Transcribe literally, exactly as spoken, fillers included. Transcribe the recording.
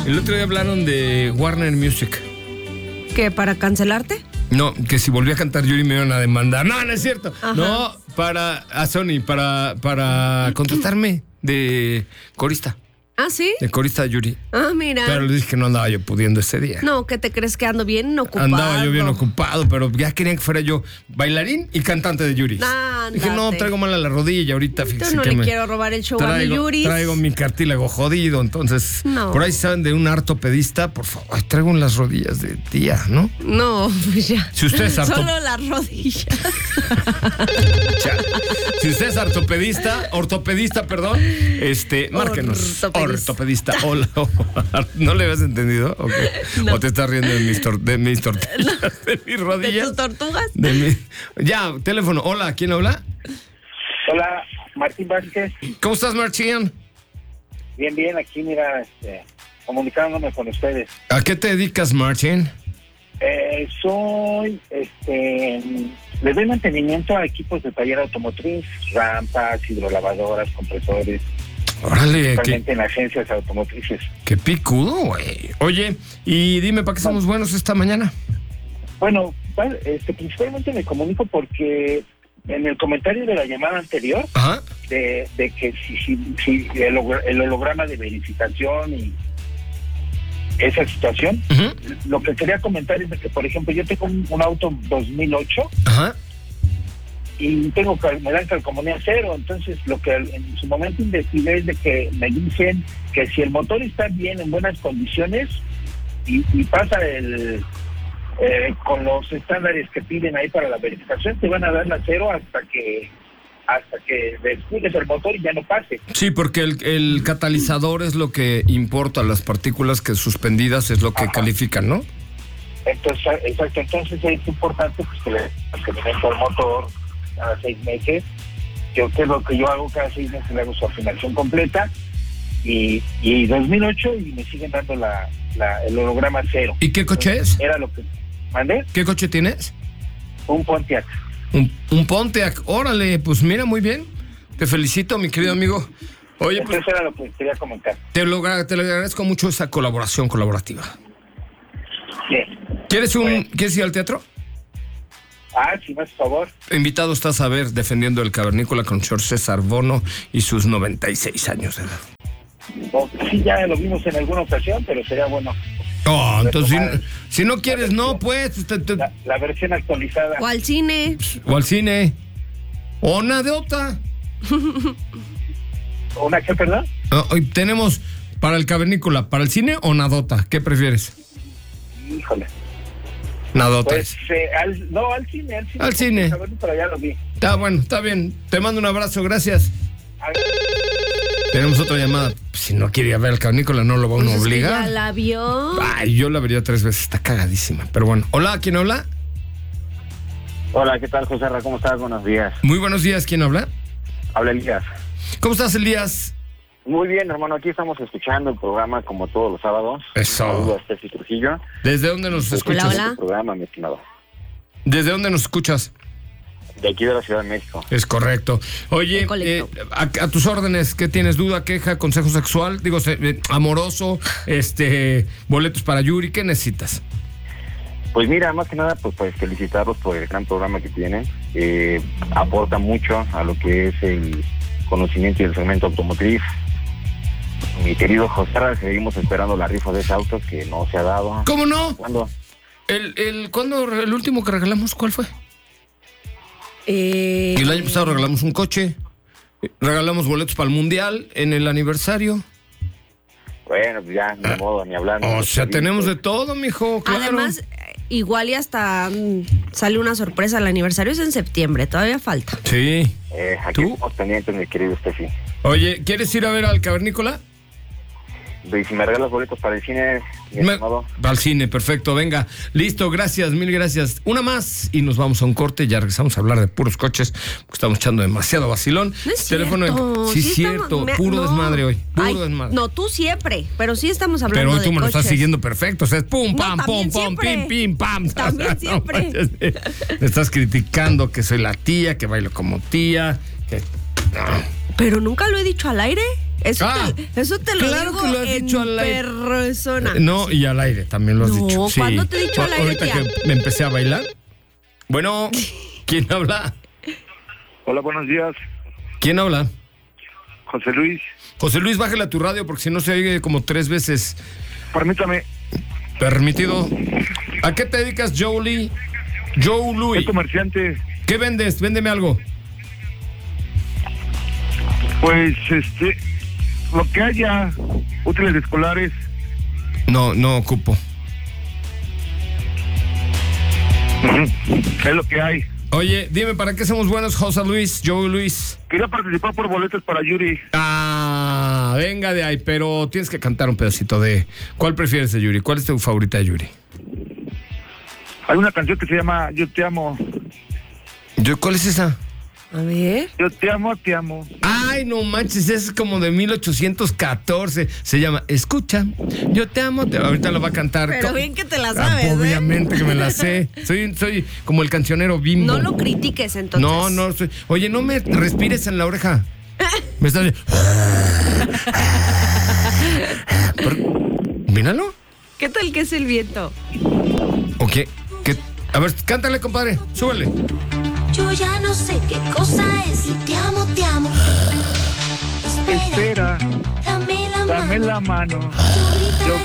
El otro día hablaron de Warner Music. ¿Qué, para cancelarte? No, que si volví a cantar Yuri me iban a demandar. No, no es cierto. Ajá. No, para a Sony, para, para contratarme de corista. ¿Ah, sí? De corista Yuri. Ah, mira. Pero le dije que no andaba yo pudiendo ese día. No, ¿qué te crees que ando bien ocupado? Andaba yo bien ocupado, pero ya querían que fuera yo bailarín y cantante de Yuri. Ándate. Dije, no, traigo mal a la rodilla ahorita. Yo no que le me quiero robar el show traigo, a mi Yuri. Traigo mi cartílago jodido, entonces. No. Por ahí saben de un ortopedista, por favor. Ay, traigo en las rodillas de tía, ¿no? No, pues ya. Si usted es orto... Solo las rodillas. Si usted es ortopedista, ortopedista, perdón, este, márquenos. Ortopedista. Ortopedista. Hola. ¿No le habías entendido? Okay. No. ¿O te estás riendo de mis, tor- de mis tortillas? No. ¿De mis rodillas? ¿De tus tortugas? De mi... Ya, teléfono. Hola, ¿quién habla? Hola, Martín Vázquez. ¿Cómo estás, Martín? Bien, bien, aquí mira, este, comunicándome con ustedes. ¿A qué te dedicas, Martín? Eh, soy, este, le doy mantenimiento a equipos de taller automotriz, rampas, hidrolavadoras, compresores. Órale, Principalmente qué, en agencias automotrices. Qué picudo, güey. Oye, y dime, ¿para qué somos buenos esta mañana? Bueno, este, principalmente me comunico porque en el comentario de la llamada anterior, Ajá. de, de que si, si, si el, el holograma de verificación y esa situación, uh-huh. Lo que quería comentar es de que, por ejemplo, yo tengo un, un auto dos mil ocho, Ajá. Y tengo me dan calcomanía cero, entonces lo que en su momento investigué es de que me dicen que si el motor está bien, en buenas condiciones, y, y pasa el eh, con los estándares que piden ahí para la verificación, te van a dar la cero hasta que hasta que descuides el motor y ya no pase. Sí, porque el, el catalizador es lo que importa, las partículas que suspendidas es lo que Ajá. califican, ¿no? Entonces, exacto, entonces es importante pues, que le mantenimiento al motor cada seis meses. Yo que es lo que yo hago cada seis meses, le hago su afinación completa y, y dos mil ocho y me siguen dando la, la el holograma cero. ¿Y qué coche Entonces, es? Era lo que mandé. ¿Qué coche tienes? Un Pontiac. Un, un Pontiac, órale, pues mira, muy bien. Te felicito, mi querido amigo. Oye, Entonces pues, era lo que quería comentar. Te lo, te lo agradezco mucho esa colaboración colaborativa. Sí. ¿Quieres un, Bueno. ¿Quieres ir al teatro? Ah, sí, más por favor. Invitado estás a ver Defendiendo el Cavernícola con George César Bono y sus noventa y seis años de edad. No, sí, ya lo vimos en alguna ocasión, pero sería bueno. Oh, entonces, si, si no quieres, no, pues. Te, te... La, la versión actualizada. O al cine. O al cine. O una de otra. ¿Una qué, perdón? Oh, hoy tenemos para el Cavernícola, para el cine o Nadota. ¿Qué prefieres? Híjole. Nadota. Pues, eh, al, no, al cine, al cine. Al cine. Pero ya lo vi. Está bueno, está bien. Te mando un abrazo, gracias. Ay. Tenemos otra llamada. Si no quiere ir a ver al Cavernícola, no lo va a uno Pues obligar. Es que ya la vio. Ay, yo la vería tres veces. Está cagadísima. Pero bueno. Hola, ¿quién habla? Hola, ¿qué tal, José Ra? ¿Cómo estás? Buenos días. Muy buenos días. ¿Quién habla? Habla Elías. ¿Cómo estás, Elías? Muy bien, hermano. Aquí estamos escuchando el programa como todos los sábados. Eso. Un saludo a Steffi Trujillo. ¿Desde dónde nos escuchas? Hola, hola. El programa, mi estimado. ¿Desde dónde nos escuchas? De aquí de la Ciudad de México. Es correcto. Oye, eh, a, a tus órdenes, ¿qué tienes? ¿Duda, queja, consejo sexual? Digo, eh, amoroso, este, boletos para Yuri, ¿qué necesitas? Pues mira, más que nada, pues, pues felicitarlos por el gran programa que tienen. Eh, aporta mucho a lo que es el conocimiento y el segmento automotriz. Mi querido José Ra, seguimos esperando la rifa de ese auto que no se ha dado. ¿Cómo no? ¿Cuándo? El, el, ¿cuándo, el último que regalamos, cuál fue? Eh, El año pasado regalamos un coche, regalamos boletos para el Mundial en el aniversario. Bueno, pues ya, ni ah, modo, ni hablar. O sea, tenemos de todo, mijo, claro. Además, igual y hasta um, sale una sorpresa. El aniversario es en septiembre, todavía falta. Sí. Eh, aquí ¿Tú? estamos pendientes, mi querido Steffi. Oye, ¿quieres ir a ver al Cavernícola? Y si me regalas boletos para el cine, mi me, estimado. Al cine, perfecto, venga. Listo, gracias, mil gracias. Una más y nos vamos a un corte. Ya regresamos a hablar de puros coches, porque estamos echando demasiado vacilón. No es Teléfono cierto. En... Sí, sí cierto, estamos... me... puro no. desmadre hoy. Puro Ay, desmadre. No, tú siempre, pero sí estamos hablando de de Pero hoy tú me coches. lo estás siguiendo perfecto. O sea, es pum, pam, no, pum, pum, pim, pim, pam. También siempre. No, me estás criticando que soy la tía, que bailo como tía, que... Pero nunca lo he dicho al aire. Eso, Ah, te, eso te lo claro digo que lo has en dicho al aire. persona. No, y al aire también lo has No, dicho. Sí. ¿cuándo te he dicho al aire, Ahorita tía? que me empecé a bailar. Bueno, ¿quién habla? Hola, buenos días. ¿Quién habla? José Luis. José Luis, bájale a tu radio porque si no se oye como tres veces. Permítame. Permitido. ¿A qué te dedicas, Jolie? Joe Soy Louis. comerciante. ¿Qué vendes? Véndeme algo. Pues, este, lo que haya, útiles escolares. No, no ocupo. Es lo que hay. Oye, dime, ¿para qué somos buenos, José Luis, Joe Luis? Quería participar por boletos para Yuri. Ah, venga de ahí, pero tienes que cantar un pedacito de... ¿Cuál prefieres de Yuri? ¿Cuál es tu favorita de Yuri? Hay una canción que se llama Yo te amo. Yo, ¿cuál es esa? A ver. Yo te amo, te amo. Ay, no manches, es como de mil ochocientos catorce. Se llama Escucha, yo te amo. Te... Ahorita lo va a cantar. Pero ¿Cómo? bien que te la Ah, sabes, ¿eh? obviamente que me la sé. Soy, soy como el cancionero Bimbo. No lo critiques entonces. No, no, soy... Oye, no me respires en la oreja. Me estás... Pero- Míralo. ¿Qué tal que es el viento? ¿O qué? ¿Qué? A ver, cántale, compadre. Súbele. Yo ya no sé qué cosa es y te amo, te amo. Espera, Espera, dame la dame mano. la mano. Yo grito